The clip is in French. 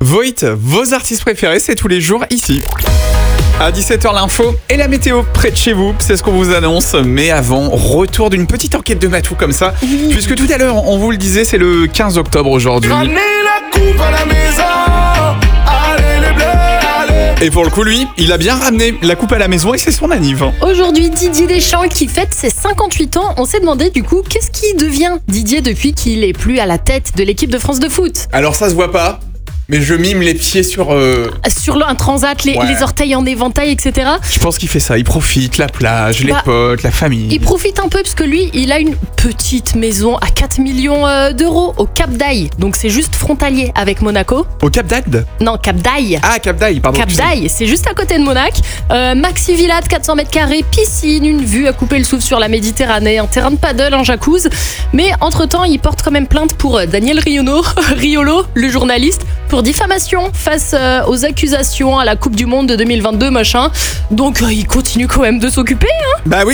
Voit, vos artistes préférés, c'est tous les jours ici. À 17h, l'info et la météo près de chez vous, c'est ce qu'on vous annonce. Mais avant, retour d'une petite enquête de Matou comme ça. Puisque tout à l'heure, on vous le disait, c'est le 15 octobre aujourd'hui. Ramenez la coupe à la maison. Allez les bleus, allez. Et pour le coup, lui, il a bien ramené la coupe à la maison et c'est son anniv. Aujourd'hui, Didier Deschamps qui fête ses 58 ans. On s'est demandé du coup, qu'est-ce qui devient Didier depuis qu'il est plus à la tête de l'équipe de France de foot? Alors ça se voit pas, mais je mime les pieds sur... Sur un transat, les orteils en éventail, etc. Je pense qu'il fait ça, il profite, la plage, les potes, la famille. Il profite un peu parce que lui, il a une petite maison à 4 millions d'euros au Cap d'Aille. Donc c'est juste frontalier avec Monaco. Au Cap d'Agde? Non, Cap d'Aille. Ah, Cap d'Aille, pardon. Cap d'Aille, c'est juste à côté de Monac. Maxi Villa de 400 mètres carrés, piscine, une vue à couper le souffle sur la Méditerranée, un terrain de paddle, un jacuzzi. Mais entre-temps, il porte quand même plainte pour Daniel Riolo, le journaliste, pour diffamation face aux accusations à la Coupe du Monde de 2022, machin. Donc il continue quand même de s'occuper, hein. Bah oui.